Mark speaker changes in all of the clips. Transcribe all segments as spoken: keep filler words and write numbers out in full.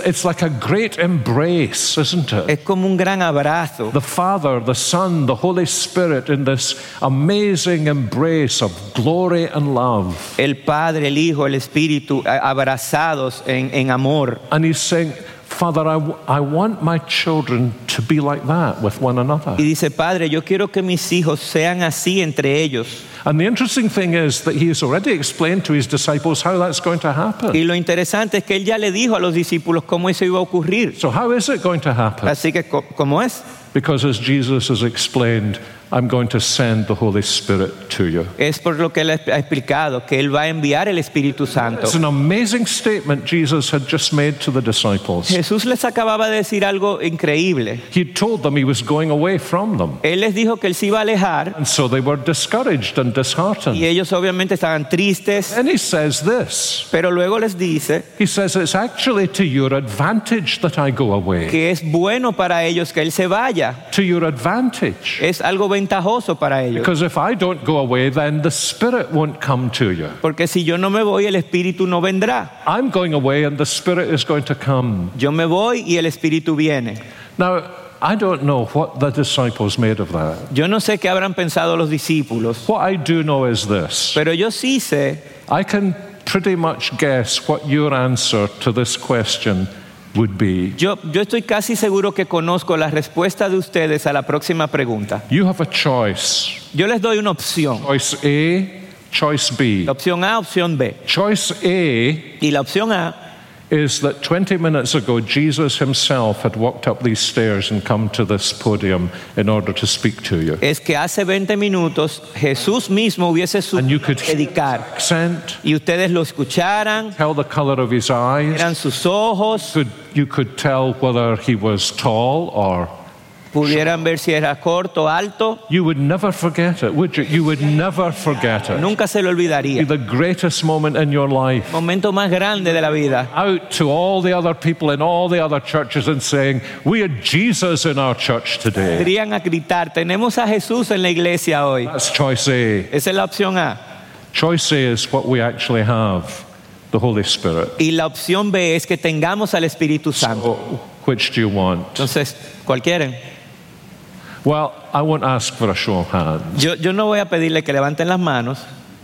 Speaker 1: it's like a great embrace, isn't it?
Speaker 2: Es como un gran abrazo.
Speaker 1: The Father, the Son, the Holy Spirit in this amazing embrace of glory and love.
Speaker 2: El Padre, el Hijo, el Espíritu abrazados en, en amor.
Speaker 1: And he's saying, Father, I, w- I want my children to be like that with one another.
Speaker 2: Y dice, Padre, yo quiero que mis hijos sean así entre ellos.
Speaker 1: And the interesting thing is that he has already explained to his disciples how that's going to happen.
Speaker 2: Y lo interesante es que él ya le dijo a los discípulos cómo eso iba a ocurrir.
Speaker 1: So how is it going to happen?
Speaker 2: Así que, ¿cómo es?
Speaker 1: Because as Jesus has explained, I'm going to send the Holy Spirit to you.
Speaker 2: Es por lo que él ha explicado, que él va a enviar el Espíritu Santo.
Speaker 1: It's an amazing statement Jesus had just made to the disciples.
Speaker 2: Jesús les acababa de decir algo increíble.
Speaker 1: He told them he was going away from them.
Speaker 2: Él les dijo que él se iba a alejar
Speaker 1: And so they were discouraged and disheartened.
Speaker 2: y ellos obviamente estaban tristes,
Speaker 1: And he says this.
Speaker 2: pero luego les dice
Speaker 1: He says, it's actually to your advantage that I go away.
Speaker 2: que es bueno para ellos que él se vaya.
Speaker 1: To your advantage.
Speaker 2: Es algo ventajoso para ellos.
Speaker 1: Because if I don't go away, then the Spirit won't come to you.
Speaker 2: Porque si yo no me voy, el Espíritu no vendrá.
Speaker 1: I'm going away and the Spirit is going to come.
Speaker 2: Yo me voy y el Espíritu viene.
Speaker 1: Now, I don't know what the disciples made of that.
Speaker 2: Yo no sé qué habrán pensado los discípulos,
Speaker 1: What I do know is this.
Speaker 2: pero yo sí sé,
Speaker 1: I can pretty much guess what your answer to this question would be.
Speaker 2: yo, yo estoy casi seguro que conozco la respuesta de ustedes a la próxima pregunta.
Speaker 1: You have a choice.
Speaker 2: Yo les doy una opción.
Speaker 1: Choice A, choice B.
Speaker 2: La opción A, opción B.
Speaker 1: Choice A
Speaker 2: Y la opción A
Speaker 1: is that twenty minutes ago Jesus himself had walked up these stairs and come to this podium in order to speak to you.
Speaker 2: es que hace veinte minutos Jesús mismo hubiese subido
Speaker 1: And you
Speaker 2: a
Speaker 1: could hear his
Speaker 2: predicar
Speaker 1: accent,
Speaker 2: y ustedes lo escucharan,
Speaker 1: tell the color of his eyes.
Speaker 2: eran sus ojos,
Speaker 1: Could, you could tell whether he was tall or...
Speaker 2: pudieran ver si era corto, alto,
Speaker 1: You would never forget it, would you? You would never forget it.
Speaker 2: nunca se lo olvidaría.
Speaker 1: The greatest moment in your life.
Speaker 2: Momento más grande de la vida.
Speaker 1: Out to all the other people in all the other churches and saying, we had Jesus in our church today.
Speaker 2: Irían a gritar, tenemos a Jesús en la iglesia hoy.
Speaker 1: That's choice A.
Speaker 2: Esa es la opción A.
Speaker 1: Choice A is what we actually have, the Holy Spirit.
Speaker 2: Y la opción B es que tengamos al Espíritu Santo.
Speaker 1: So, which do you want?
Speaker 2: Entonces, ¿cuál quieren?
Speaker 1: Well, I won't ask for a show of hands,
Speaker 2: Yo, yo no voy a pedirle que levanten las manos,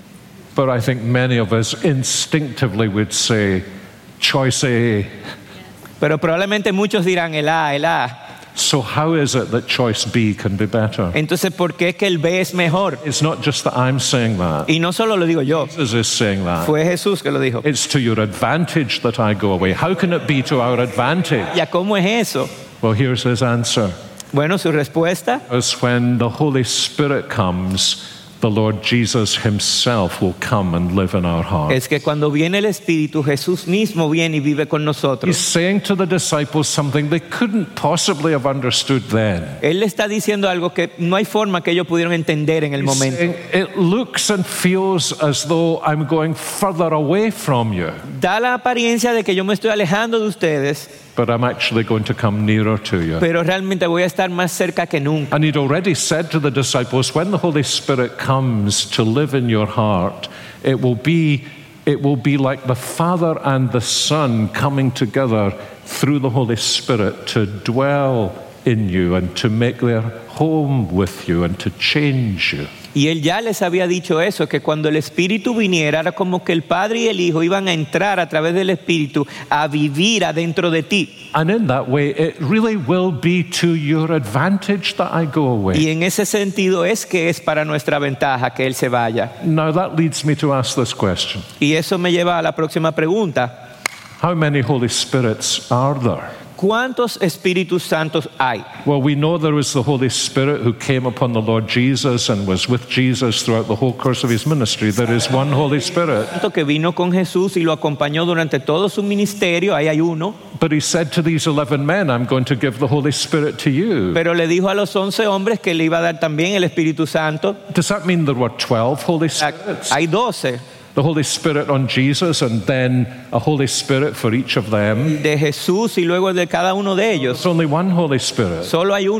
Speaker 1: but I think many of us instinctively would say, choice A.
Speaker 2: pero probablemente muchos dirán el A, el A.
Speaker 1: So how is it that choice B can be better?
Speaker 2: Entonces, ¿por qué es que el B es mejor?
Speaker 1: It's not just that I'm saying that.
Speaker 2: Y no solo lo digo yo,
Speaker 1: Jesus is saying that.
Speaker 2: fue Jesús que lo dijo.
Speaker 1: It's to your advantage that I go away. How can it be to our advantage?
Speaker 2: ¿Ya cómo es eso?
Speaker 1: Well, here's his answer.
Speaker 2: Bueno, su respuesta
Speaker 1: As when the Holy Spirit comes, the Lord Jesus himself will come and live in our hearts.
Speaker 2: es que cuando viene el Espíritu, Jesús mismo viene y vive con
Speaker 1: He's
Speaker 2: nosotros.
Speaker 1: saying to the disciples something they couldn't possibly have understood then.
Speaker 2: Él le está diciendo algo que no hay forma que ellos pudieron entender en el
Speaker 1: He's
Speaker 2: momento.
Speaker 1: saying, it looks and feels as though I'm going further away from you,
Speaker 2: Da la apariencia de que yo me estoy alejando de ustedes,
Speaker 1: but I'm actually going to come nearer to you.
Speaker 2: pero realmente voy a estar más cerca que nunca.
Speaker 1: And he'd already said to the disciples, when the Holy Spirit comes to live in your heart, it will be, it will be like the Father and the Son coming together through the Holy Spirit to dwell in you and to make their home with you and to change you.
Speaker 2: Y él ya les había dicho eso, que cuando el Espíritu viniera, era como que el Padre y el Hijo iban a entrar a través del Espíritu a vivir adentro de ti.
Speaker 1: And in that way, it really will be to your advantage that I go away.
Speaker 2: Y en ese sentido es que es para nuestra ventaja que Él se vaya.
Speaker 1: Now that leads me to ask this question.
Speaker 2: Y eso me lleva a la próxima pregunta.
Speaker 1: How many Holy Spirits are there?
Speaker 2: ¿Cuántos Espíritus Santos hay?
Speaker 1: Well, we know there was the Holy Spirit who came upon the Lord Jesus and was with Jesus throughout the whole course of his ministry. There is one Holy Spirit.
Speaker 2: Tanto que vino con Jesús y lo acompañó durante todo su ministerio, ahí hay uno.
Speaker 1: But he said to these eleven men, I'm going to give the Holy Spirit to you.
Speaker 2: Pero le dijo a los once hombres que le iba a dar también el Espíritu Santo.
Speaker 1: Does that mean there were twelve Holy Spirits?
Speaker 2: Hay doce.
Speaker 1: The Holy Spirit on Jesus and then a Holy Spirit for each of them.
Speaker 2: De Jesús y luego de cada uno de ellos.
Speaker 1: There's only one Holy Spirit.
Speaker 2: Solo hay uno.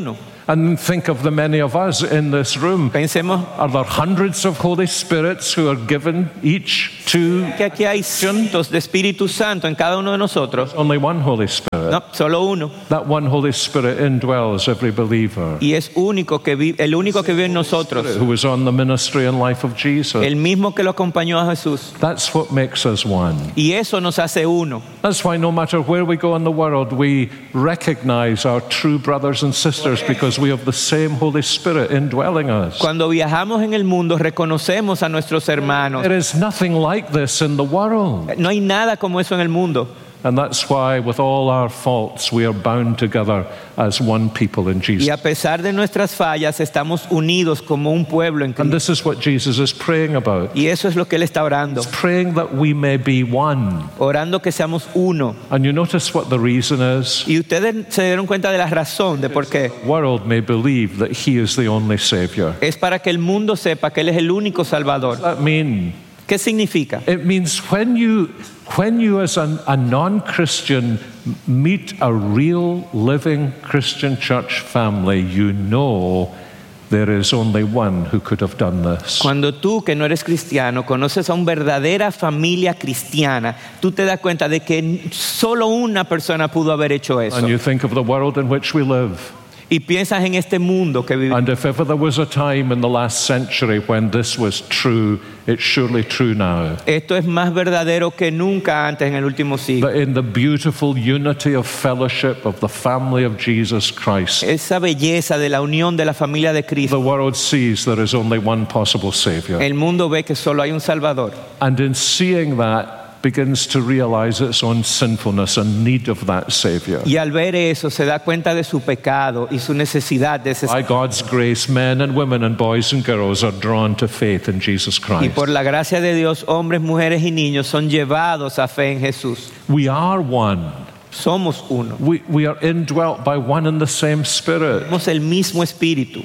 Speaker 1: And think of the many of us in this room.
Speaker 2: Pensemos
Speaker 1: Are there hundreds of Holy Spirits who are given each to
Speaker 2: que aquí hay cientos de Espíritu Santo en cada uno de nosotros.
Speaker 1: only one Holy Spirit?
Speaker 2: No, solo uno.
Speaker 1: That one Holy Spirit indwells every believer
Speaker 2: Y es único que vi- el único que vive en nosotros.
Speaker 1: who was on the ministry and life of Jesus.
Speaker 2: El mismo que lo acompañó a Jesús.
Speaker 1: That's what makes us one.
Speaker 2: Y eso nos hace uno.
Speaker 1: That's why no matter where we go in the world, we recognize our true brothers and sisters because we have the same Holy Spirit indwelling us.
Speaker 2: Cuando viajamos en el mundo reconocemos a nuestros hermanos.
Speaker 1: There is nothing like this in the world.
Speaker 2: No hay nada como eso en el mundo.
Speaker 1: And that's why, with all our faults, we are bound together as one people in
Speaker 2: Y a
Speaker 1: Jesus.
Speaker 2: pesar de nuestras fallas, estamos unidos como un pueblo en
Speaker 1: And
Speaker 2: Cristo.
Speaker 1: this is what Jesus is praying about.
Speaker 2: Y eso es lo que Él está orando.
Speaker 1: Praying that we may be one.
Speaker 2: Orando que seamos uno.
Speaker 1: And you notice what the reason is?
Speaker 2: Y ustedes se dieron cuenta de la razón de por qué.
Speaker 1: The world may believe that He is the only Savior.
Speaker 2: Es para que el mundo sepa que Él es el único Salvador.
Speaker 1: What does that mean?
Speaker 2: ¿Qué significa?
Speaker 1: It means when you, when you as an, a non-Christian meet a real living Christian church family, you know there is only one who could have done this.
Speaker 2: Cuando tú, que no eres cristiano, conoces a una verdadera familia cristiana, tú te das cuenta de que solo una persona pudo haber hecho eso.
Speaker 1: And you think of the world in which we live.
Speaker 2: Y piensas en este mundo que vivimos.
Speaker 1: And if ever there was a time in the last century when this was true, it's surely true now.
Speaker 2: Esto es más verdadero que nunca antes en el último siglo.
Speaker 1: That in the beautiful unity of fellowship of the family of Jesus Christ,
Speaker 2: Esa belleza de la unión de la familia de
Speaker 1: the
Speaker 2: Cristo.
Speaker 1: world sees there is only one possible Savior.
Speaker 2: El mundo ve que solo hay un Salvador.
Speaker 1: And in seeing that, begins to realize its own sinfulness and need of that Savior.
Speaker 2: Y al ver eso se da cuenta de su pecado y su necesidad de ese
Speaker 1: By God's grace, men and women and boys and girls are drawn to faith in Jesus
Speaker 2: Y
Speaker 1: Christ.
Speaker 2: por la gracia de Dios, hombres, mujeres y niños son llevados a fe en Jesús.
Speaker 1: We are one.
Speaker 2: Somos uno.
Speaker 1: We, we are indwelt by one and the same Spirit.
Speaker 2: Somos el mismo espíritu.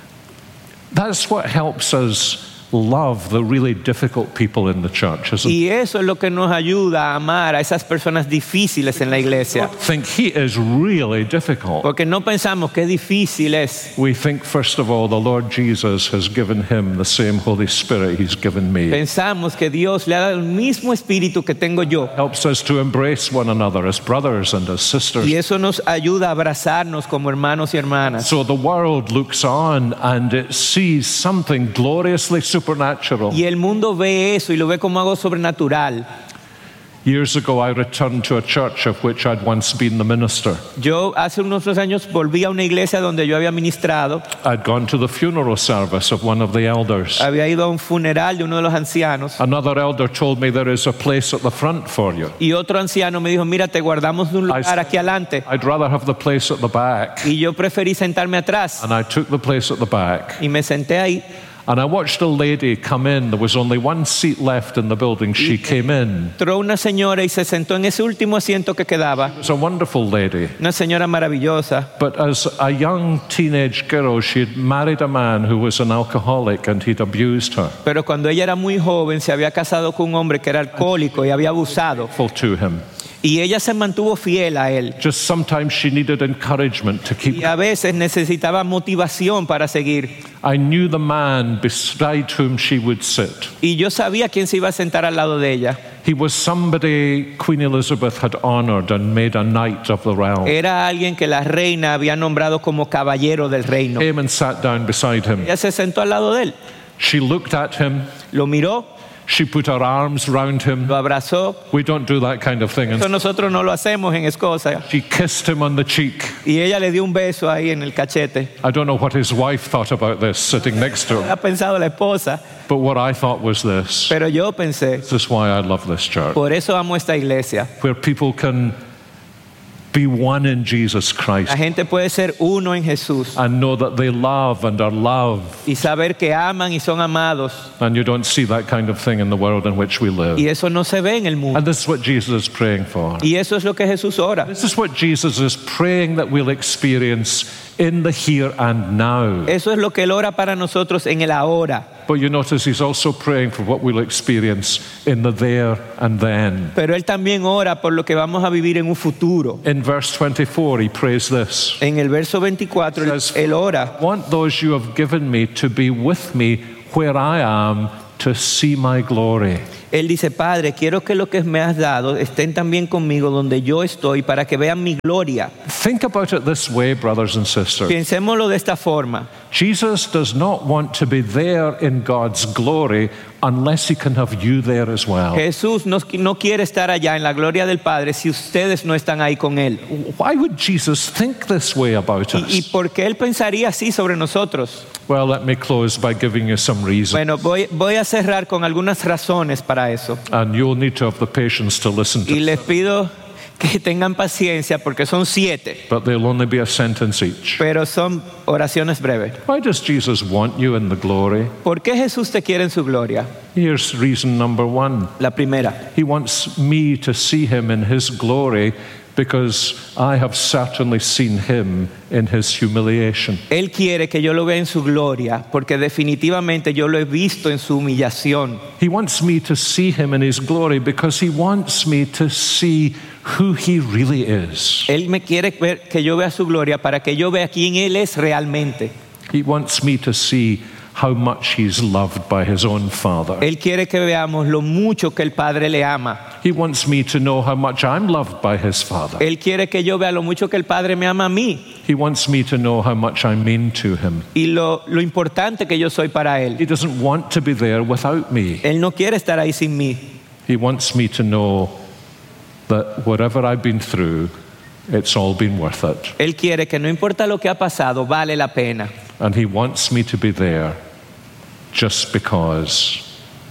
Speaker 1: That's what helps us love the really difficult people in the church, isn't it?
Speaker 2: Y eso es lo que nos ayuda a amar a esas personas difíciles en la iglesia.
Speaker 1: Think he is really difficult.
Speaker 2: Porque no pensamos que difícil es.
Speaker 1: We think, first of all, the Lord Jesus has given him the same Holy Spirit he's given me.
Speaker 2: Pensamos que Dios le ha dado el mismo espíritu que tengo yo.
Speaker 1: Helps us to embrace one another as brothers and as sisters.
Speaker 2: Y eso nos ayuda a abrazarnos como hermanos y hermanas.
Speaker 1: So the world looks on and it sees something gloriously supernatural.
Speaker 2: Y el mundo ve eso y lo ve como algo sobrenatural.
Speaker 1: Years ago, I returned to a church of which I'd once been the minister.
Speaker 2: Yo hace unos años volví a una iglesia donde yo había ministrado.
Speaker 1: I'd gone to the funeral service of one of the elders.
Speaker 2: Había ido a un funeral de uno de los ancianos.
Speaker 1: Another elder told me there is a place at the front for you.
Speaker 2: Y otro anciano me dijo, mira, te guardamos de un lugar aquí adelante.
Speaker 1: I'd rather have the place at the back.
Speaker 2: Y yo preferí sentarme atrás.
Speaker 1: And I took the place at the back.
Speaker 2: Y me senté ahí.
Speaker 1: And I watched a lady come in. There was only one seat left in the building. She came in.
Speaker 2: Entró una señora y se sentó en ese último asiento que quedaba.
Speaker 1: She was a wonderful lady.
Speaker 2: Una señora maravillosa.
Speaker 1: But as a young teenage girl, she had married a man who was an alcoholic and he'd abused her.
Speaker 2: Pero cuando ella era muy joven, se había casado con un hombre que era alcohólico y había abusado.
Speaker 1: Faithful to him.
Speaker 2: Y ella se mantuvo fiel a él.
Speaker 1: Just sometimes she needed encouragement to keep.
Speaker 2: Y a veces necesitaba motivación para seguir.
Speaker 1: I knew the man beside whom she would sit.
Speaker 2: Y yo sabía quién se iba a sentar al lado de ella.
Speaker 1: He was somebody Queen Elizabeth had honored and made a knight of the realm.
Speaker 2: Era alguien que la reina había nombrado como caballero del reino.
Speaker 1: Came and sat down beside him.
Speaker 2: Ella se sentó al lado de él.
Speaker 1: She looked at him.
Speaker 2: Lo miró,
Speaker 1: She put her arms round him.
Speaker 2: lo abrazó.
Speaker 1: We don't do that kind of thing.
Speaker 2: Eso
Speaker 1: And
Speaker 2: nosotros no lo hacemos en Escocia.
Speaker 1: she kissed him on the cheek.
Speaker 2: Y ella le dio un beso ahí en el cachete.
Speaker 1: I don't know what his wife thought about this sitting next to him.
Speaker 2: Ha pensado la esposa,
Speaker 1: But what I thought was this.
Speaker 2: pero yo pensé,
Speaker 1: This is why I love this church.
Speaker 2: por eso amo esta iglesia.
Speaker 1: Where people can be one in Jesus Christ
Speaker 2: La gente puede ser uno en Jesús
Speaker 1: and know that they love and are loved.
Speaker 2: y saber que aman y son amados.
Speaker 1: And you don't see that kind of thing in the world in which we live.
Speaker 2: Y eso no se ve en el mundo.
Speaker 1: And this is what Jesus is praying for.
Speaker 2: Y eso es lo que Jesús ora.
Speaker 1: This is what Jesus is praying that we'll experience in the here and now.
Speaker 2: Eso es lo que Él ora para nosotros en el ahora.
Speaker 1: But you notice he's also praying for what we'll experience in the there and then.
Speaker 2: Pero él también ora por lo que vamos a vivir en un futuro.
Speaker 1: In verse twenty-four, he prays this.
Speaker 2: En el verso veinticuatro, él,
Speaker 1: Says,
Speaker 2: él ora.
Speaker 1: I want those you have given me to be with me where I am, to see my glory.
Speaker 2: Él dice, Padre, quiero que lo que me has dado estén también conmigo donde yo estoy para que vean mi gloria.
Speaker 1: Think about it this way, brothers and sisters.
Speaker 2: Pensémoslo de esta forma.
Speaker 1: Jesus does not want to be there in God's glory unless he can have you there as well.
Speaker 2: Jesús no, no quiere estar allá en la gloria del Padre si ustedes no están ahí con Él.
Speaker 1: Why would Jesus think this way about us?
Speaker 2: ¿Y, y por qué Él pensaría así sobre nosotros?
Speaker 1: Well, let me close by giving you some reasons.
Speaker 2: Bueno, voy, voy a cerrar con algunas razones para eso.
Speaker 1: And you'll need to have the patience to listen to
Speaker 2: Y les pido que tengan paciencia porque son siete,
Speaker 1: but they'll only be a sentence each.
Speaker 2: pero son oraciones breves.
Speaker 1: Why does Jesus want you in the glory?
Speaker 2: ¿Por qué Jesús te quiere en su gloria?
Speaker 1: Here's reason number one.
Speaker 2: La primera,
Speaker 1: He wants me to see him in his glory because I have certainly seen him in his humiliation.
Speaker 2: Él quiere que yo lo vea en su gloria porque definitivamente yo lo he visto en su humillación.
Speaker 1: He wants me to see him in his glory because he wants me to see who he really is.
Speaker 2: Él me quiere ver que yo vea su gloria para que yo vea quién Él es realmente.
Speaker 1: He wants me to see how much he's loved by his own Father.
Speaker 2: Él quiere que veamos lo mucho que el Padre le ama.
Speaker 1: He wants me to know how much I'm loved by his Father.
Speaker 2: Él quiere que yo vea lo mucho que el Padre me ama a mí
Speaker 1: He wants me to know how much I mean to him.
Speaker 2: y lo, lo importante que yo soy para Él.
Speaker 1: He doesn't want to be there without me.
Speaker 2: Él no quiere estar ahí sin mí.
Speaker 1: He wants me to know that whatever I've been through, it's all been worth it.
Speaker 2: Él quiere que no importa lo que ha pasado, vale la pena.
Speaker 1: And he wants me to be there just because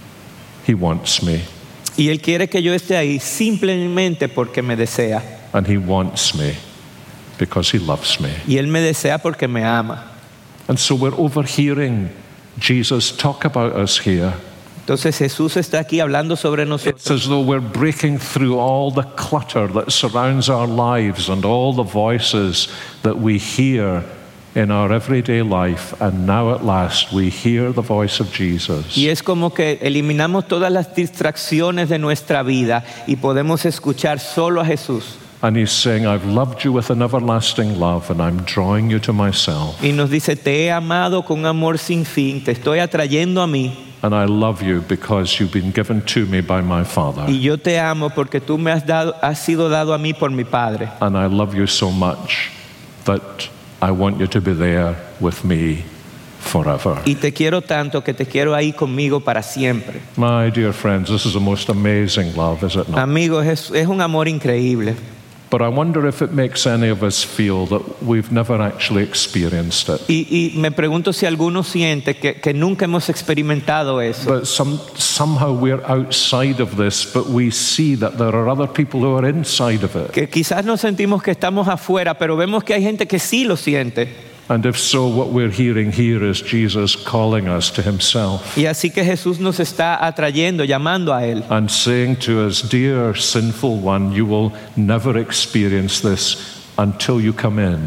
Speaker 1: he wants me.
Speaker 2: Y Él quiere que yo esté ahí simplemente porque me desea.
Speaker 1: And he wants me because he loves me.
Speaker 2: Y Él me desea porque me ama.
Speaker 1: And so we're overhearing Jesus talk about us here.
Speaker 2: Entonces Jesús está aquí hablando sobre
Speaker 1: It's
Speaker 2: nosotros.
Speaker 1: as though we're breaking through all the clutter that surrounds our lives and all the voices that we hear in our everyday life, and now at last we hear the voice of Jesus.
Speaker 2: Y es como que eliminamos todas las distracciones de nuestra vida y podemos escuchar solo a Jesús.
Speaker 1: And he's saying, I've loved you with an everlasting love, and I'm drawing you to myself.
Speaker 2: Y nos dice, te he amado con amor sin fin, te estoy atrayendo a mí.
Speaker 1: And I love you because you've been given to me by my Father.
Speaker 2: Y yo te amo porque tú me has dado, has sido dado a mí por mi Padre.
Speaker 1: And I love you so much that I want you to be there with me forever.
Speaker 2: Y te quiero tanto que te quiero ahí conmigo para siempre.
Speaker 1: My dear friends, this is the most amazing love, is it not?
Speaker 2: Amigos, es, es un amor increíble.
Speaker 1: But I wonder if it makes any of us feel that we've never actually experienced it.
Speaker 2: Y, y me pregunto si alguno siente que, que nunca hemos experimentado eso.
Speaker 1: But some, somehow we're outside of this, but we see that there are other people who are inside of it.
Speaker 2: Que quizás nos sentimos que estamos afuera, pero vemos que hay gente que sí lo siente.
Speaker 1: And if so, what we're hearing here is Jesus calling us to himself
Speaker 2: Y así que Jesús nos está atrayendo, llamando a Él.
Speaker 1: and saying to us, dear sinful one, you will never experience this until you come in.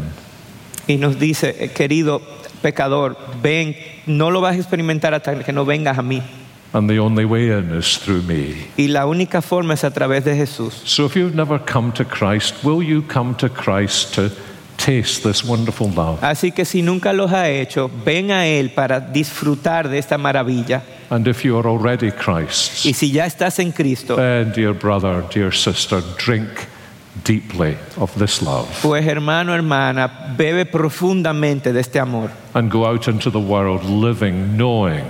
Speaker 2: Y nos dice, eh, querido pecador, ven, no lo vas a experimentar hasta que no vengas a mí.
Speaker 1: And the only way in is through me.
Speaker 2: Y la única forma es a través de Jesús.
Speaker 1: So if you've never come to Christ, will you come to Christ to taste this wonderful love?
Speaker 2: Así que si nunca los ha hecho, ven a Él para disfrutar de esta maravilla.
Speaker 1: And if you are already Christ's,
Speaker 2: Y si ya estás en Cristo,
Speaker 1: then, dear brother, dear sister, drink deeply of this love
Speaker 2: pues hermano, hermana, bebe profundamente de este amor.
Speaker 1: and go out into the world living, knowing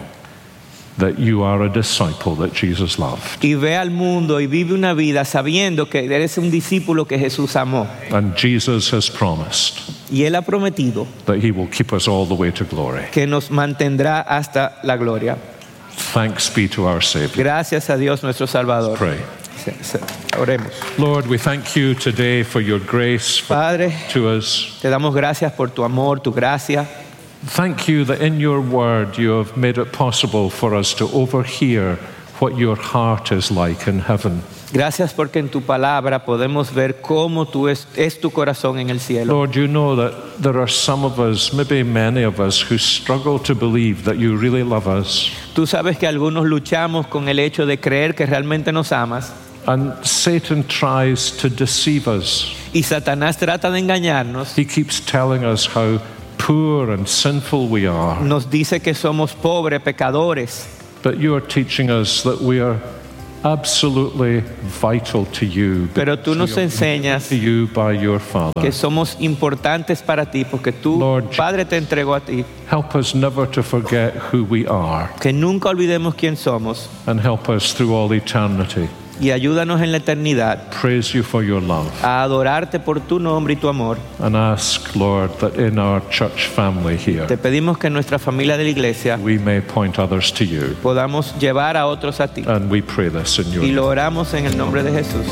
Speaker 1: that you are a disciple that Jesus loved.
Speaker 2: Y ve al mundo y vive una vida sabiendo que eres un discípulo que Jesús amó.
Speaker 1: And Jesus has promised
Speaker 2: Y Él ha prometido
Speaker 1: that he will keep us all the way to glory.
Speaker 2: que nos mantendrá hasta la gloria.
Speaker 1: Thanks be to our Savior.
Speaker 2: Gracias a Dios nuestro Salvador.
Speaker 1: Pray.
Speaker 2: Se- se- Oremos.
Speaker 1: Lord, we thank you today for your grace for-
Speaker 2: Padre,
Speaker 1: to us.
Speaker 2: te damos gracias por tu amor, tu gracia.
Speaker 1: Thank you that in your word you have made it possible for us to overhear what your heart is like in heaven.
Speaker 2: Gracias porque en tu palabra podemos ver cómo tú es, es tu corazón en el cielo.
Speaker 1: Lord, you know that there are some of us, maybe many of us, who struggle to believe that you really love us.
Speaker 2: Tú sabes que algunos luchamos con el hecho de creer que realmente nos amas.
Speaker 1: And Satan tries to deceive us.
Speaker 2: Y Satanás trata de engañarnos.
Speaker 1: He keeps telling us how poor and sinful we are.
Speaker 2: Nos dice que somos pobres, pecadores.
Speaker 1: But you are teaching us that we are absolutely vital to you.
Speaker 2: Pero tú nos enseñas
Speaker 1: to you by your Father.
Speaker 2: Que somos importantes para ti porque tu
Speaker 1: Lord,
Speaker 2: Padre te entregó a ti.
Speaker 1: Help us never to forget who we are.
Speaker 2: Que nunca olvidemos quién somos.
Speaker 1: And help us through all eternity.
Speaker 2: Y ayúdanos en la eternidad
Speaker 1: Praise you for your love.
Speaker 2: A adorarte por tu nombre y tu amor.
Speaker 1: And ask, Lord, that in our church family here,
Speaker 2: te pedimos que en nuestra familia de la iglesia
Speaker 1: we may point others to you.
Speaker 2: Podamos llevar a otros a ti.
Speaker 1: And we pray this in your
Speaker 2: y
Speaker 1: name.
Speaker 2: lo oramos en el nombre de Jesús.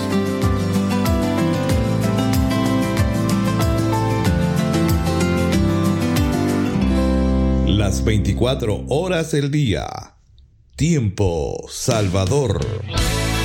Speaker 3: Las veinticuatro horas del día. Tiempo Salvador.